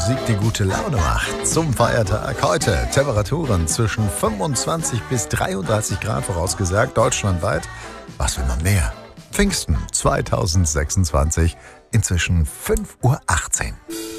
Musik, die gute Laune macht. Zum Feiertag heute Temperaturen zwischen 25 bis 33 Grad vorausgesagt, deutschlandweit. Was will man mehr? Pfingsten 2026, inzwischen 5:18 Uhr.